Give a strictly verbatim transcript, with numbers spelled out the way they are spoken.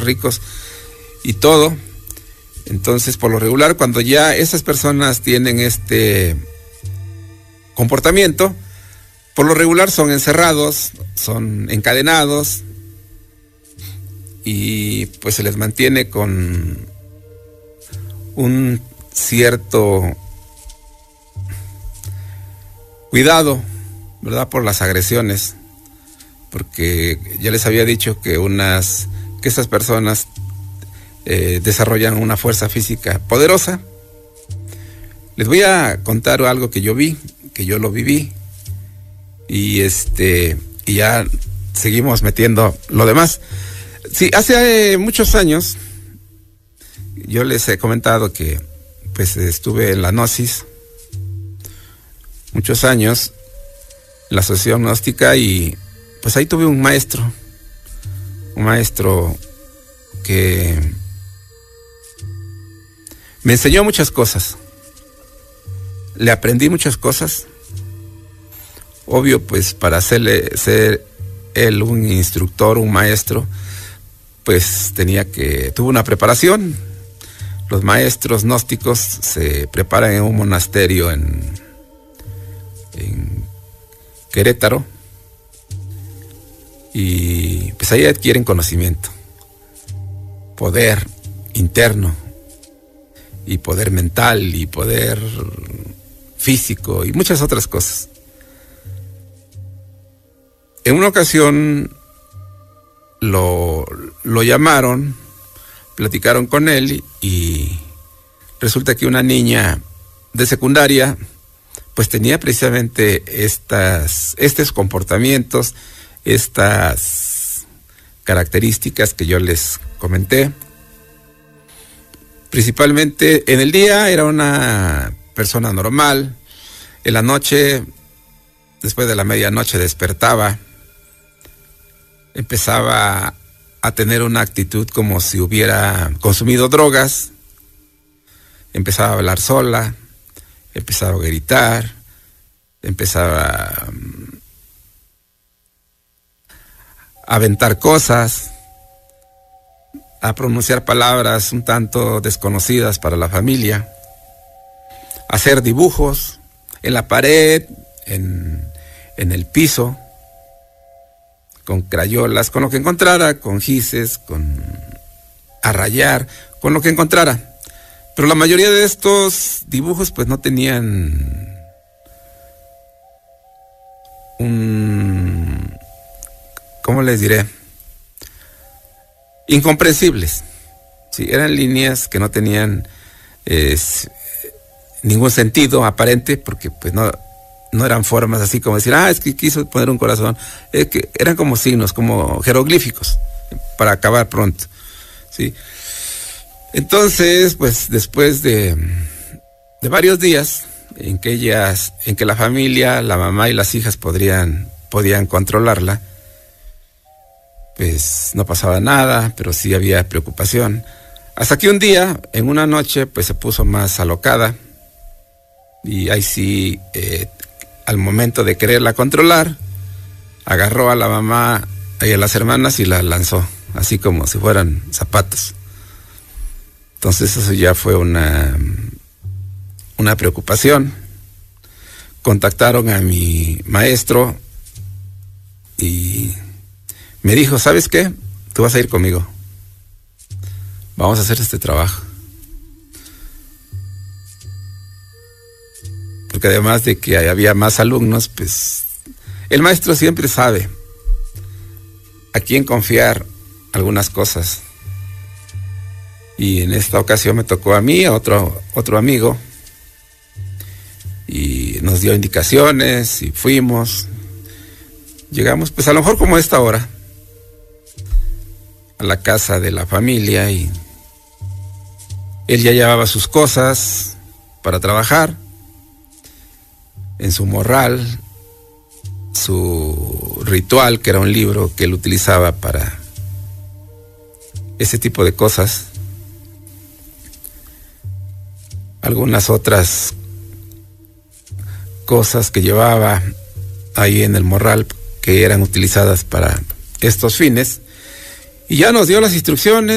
ricos y todo. Entonces, por lo regular, cuando ya esas personas tienen este comportamiento, por lo regular son encerrados, son encadenados y pues se les mantiene con un cierto cuidado, ¿verdad? Por las agresiones, porque ya les había dicho que unas que estas personas eh, desarrollan una fuerza física poderosa. Les voy a contar algo que yo vi, que yo lo viví, y este y ya seguimos metiendo lo demás. Sí, hace eh, muchos años yo les he comentado que pues estuve en la Gnosis muchos años, en la Asociación Gnóstica, y pues ahí tuve un maestro, un maestro que me enseñó muchas cosas, le aprendí muchas cosas. Obvio, pues para hacerle, ser él un instructor, un maestro, pues tenía que, tuvo una preparación. Los maestros gnósticos se preparan en un monasterio en, en Querétaro, y pues ahí adquieren conocimiento, poder interno, y poder mental, y poder físico, y muchas otras cosas. En una ocasión lo, lo llamaron, platicaron con él, y resulta que una niña de secundaria pues tenía precisamente estas, estos comportamientos, estas características que yo les comenté. Principalmente en el día era una persona normal, en la noche, después de la medianoche, despertaba, empezaba a tener una actitud como si hubiera consumido drogas, empezaba a hablar sola, empezaba a gritar, empezaba a aventar cosas, a pronunciar palabras un tanto desconocidas para la familia, a hacer dibujos en la pared, en, en el piso, con crayolas, con lo que encontrara, con gises, con a rayar, con lo que encontrara. Pero la mayoría de estos dibujos pues no tenían un, ¿cómo les diré? Incomprensibles. Sí, eran líneas que no tenían eh, ningún sentido aparente, porque pues no, no eran formas así como decir, ah, es que quiso poner un corazón. Es que eran como signos, como jeroglíficos, para acabar pronto. Sí. Entonces, pues después de, de varios días en que ellas, en que la familia, la mamá y las hijas podrían, podían controlarla, pues no pasaba nada, pero sí había preocupación. Hasta que un día, en una noche, pues se puso más alocada, y ahí sí, eh, al momento de quererla controlar, agarró a la mamá y a las hermanas y la lanzó, así como si fueran zapatos. Entonces eso ya fue una, una preocupación. Contactaron a mi maestro y me dijo, ¿sabes qué? Tú vas a ir conmigo. Vamos a hacer este trabajo. Porque además de que había más alumnos, pues el maestro siempre sabe a quién confiar algunas cosas. Y en esta ocasión me tocó a mí, a otro, otro amigo, y nos dio indicaciones y fuimos. Llegamos, pues a lo mejor como a esta hora, a la casa de la familia, y él ya llevaba sus cosas para trabajar, en su morral, su ritual, que era un libro que él utilizaba para ese tipo de cosas. Algunas otras cosas que llevaba ahí en el morral que eran utilizadas para estos fines, y ya nos dio las instrucciones.